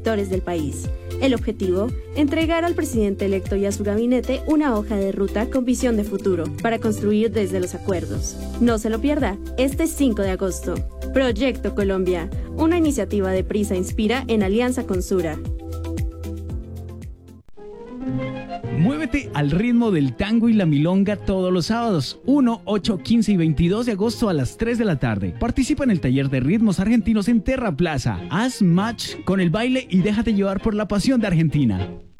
sectores del país. El objetivo, entregar al presidente electo y a su gabinete una hoja de ruta con visión de futuro para construir desde los acuerdos. No se lo pierda, este 5 de agosto. Proyecto Colombia, una iniciativa de Prisa Inspira en alianza con Sura. Muévete al ritmo del tango y la milonga todos los sábados, 1, 8, 15 y 22 de agosto a las 3 de la tarde. Participa en el taller de ritmos argentinos en Terra Plaza. Haz match con el baile y déjate llevar por la pasión de Argentina.